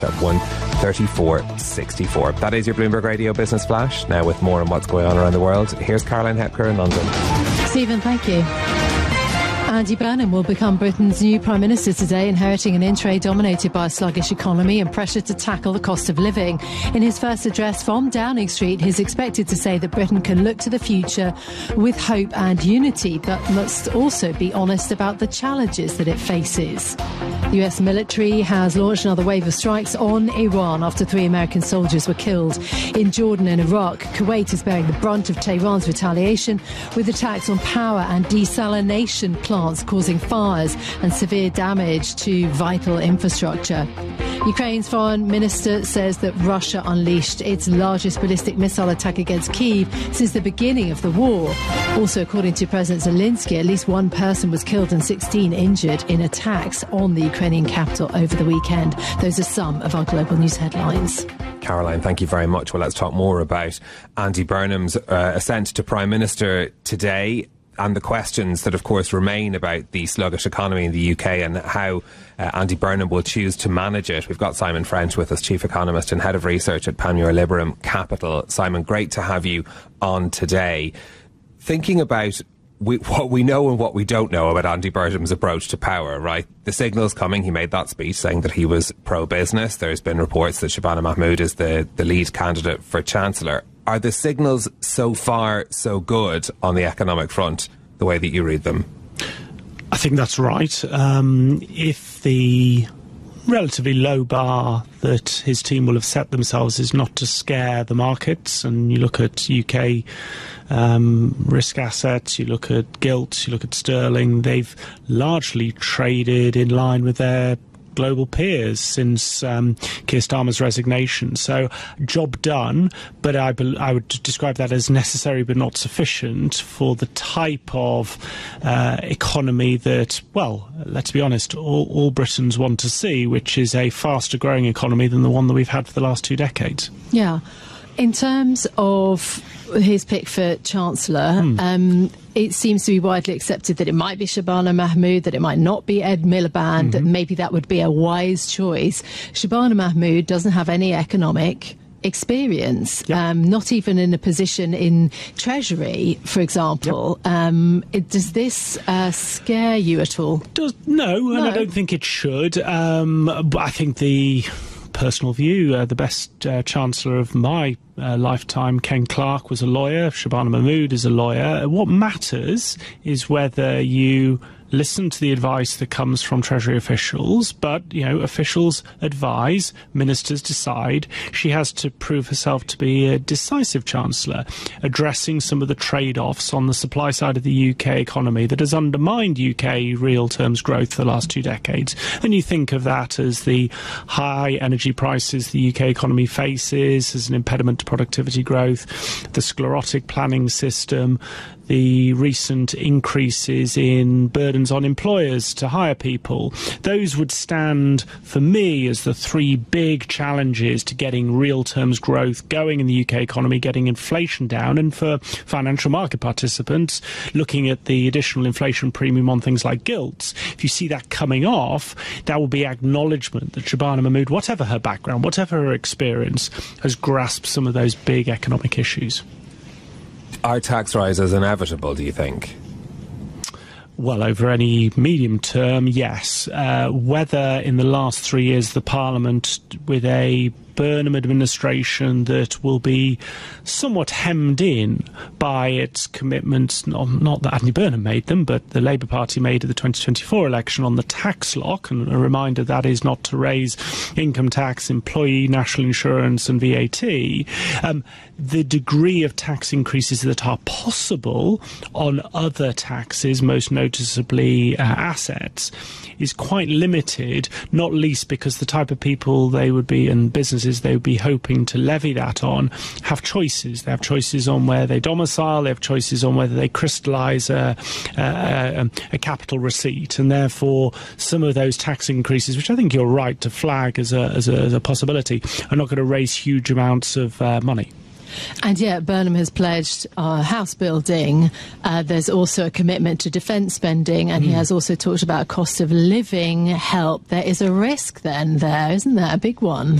at 134.64. That is your Bloomberg Radio Business Flash. Now with more on what's going on around the world, here's Caroline Hepker in London. Stephen, thank you. Andy Burnham will become Britain's new Prime Minister today, inheriting an in-trade dominated by a sluggish economy and pressure to tackle the cost of living. In his first address from Downing Street, he's expected to say that Britain can look to the future with hope and unity, but must also be honest about the challenges that it faces. The US military has launched another wave of strikes on Iran after 3 American soldiers were killed in Jordan and Iraq. Kuwait is bearing the brunt of Tehran's retaliation with attacks on power and desalination plants causing fires and severe damage to vital infrastructure. Ukraine's foreign minister says that Russia unleashed its largest ballistic missile attack against Kyiv since the beginning of the war. Also, according to President Zelensky, at least 1 person was killed and 16 injured in attacks on the Ukrainian capital over the weekend. Those are some of our global news headlines. Caroline, thank you very much. Well, let's talk more about Andy Burnham's ascent to Prime Minister today, and the questions that, of course, remain about the sluggish economy in the UK and how Andy Burnham will choose to manage it. We've got Simon French with us, Chief Economist and Head of Research at Panmure Liberum Capital. Simon, great to have you on today. Thinking about what we know and what we don't know about Andy Burnham's approach to power, right? The signal's coming. He made that speech saying that he was pro-business. There's been reports that Shabana Mahmood is the lead candidate for Chancellor. Are the signals so far so good on the economic front, the way that you read them? I think that's right. If the relatively low bar that his team will have set themselves is not to scare the markets, and you look at UK risk assets, you look at gilts, you look at sterling, they've largely traded in line with their global peers since Keir Starmer's resignation. So, job done, but I would describe that as necessary but not sufficient for the type of economy that, well, let's be honest, all Britons want to see, which is a faster growing economy than the one that we've had for the last 2 decades. Yeah. In terms of his pick for Chancellor, it seems to be widely accepted that it might be Shabana Mahmood, that it might not be Ed Miliband, that maybe that would be a wise choice. Shabana Mahmood doesn't have any economic experience, not even in a position in Treasury, for example. Does this scare you at all? No, and I don't think it should. But I think the personal view, the best Chancellor of my lifetime, Ken Clarke, was a lawyer. Shabana Mahmood is a lawyer. What matters is whether you listen to the advice that comes from Treasury officials, but, you know, officials advise, ministers decide. She has to prove herself to be a decisive Chancellor, addressing some of the trade-offs on the supply side of the UK economy that has undermined UK real terms growth for the last 2 decades. And you think of that as the high energy prices the UK economy faces as an impediment to productivity growth, the sclerotic planning system, the recent increases in burdens on employers to hire people. Those would stand for me as the 3 big challenges to getting real terms growth going in the UK economy, getting inflation down, and for financial market participants looking at the additional inflation premium on things like gilts. If you see that coming off, that will be acknowledgement that Shabana Mahmood, whatever her background, whatever her experience, has grasped some of those big economic issues. Are tax rises inevitable, do you think? Well, over any medium term, yes. Whether in the last 3 years the Parliament, with a Burnham administration that will be somewhat hemmed in by its commitments, not that Andy Burnham made them, but the Labour Party made at the 2024 election on the tax lock, and a reminder that is not to raise income tax, employee national insurance and VAT. The degree of tax increases that are possible on other taxes, most noticeably assets, is quite limited, not least because the type of people they would be, and businesses they would be hoping to levy that on, have choices. They have choices on where they domicile, they have choices on whether they crystallise a capital receipt, and therefore some of those tax increases, which I think you're right to flag as a possibility, are not going to raise huge amounts of money. And yet Burnham has pledged house building. There's also a commitment to defence spending, and he has also talked about cost of living help. There is a risk then there, isn't there? A big one.